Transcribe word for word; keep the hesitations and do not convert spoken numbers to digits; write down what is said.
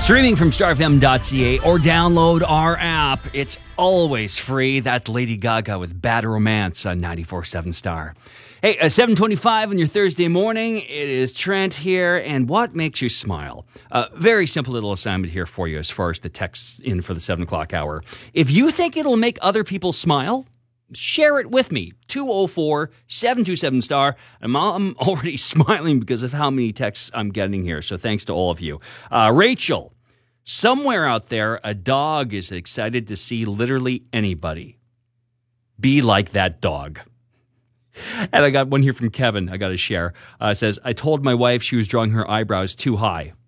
Streaming from star f m dot c a or download our app. It's always free. That's Lady Gaga with Bad Romance on ninety-four point seven Star. Hey, uh, seven twenty-five on your Thursday morning. It is Trent here, and what makes you smile? Uh, very simple little assignment here for you as far as the texts in for the seven o'clock hour. If you think it'll make other people smile, share it with me. two oh four, seven two seven star. I'm, I'm already smiling because of how many texts I'm getting here, so thanks to all of you. Uh, Rachel, somewhere out there, a dog is excited to see literally anybody. Be like that dog. And I got one here from Kevin I got to share. Uh, it says, I told my wife she was drawing her eyebrows too high.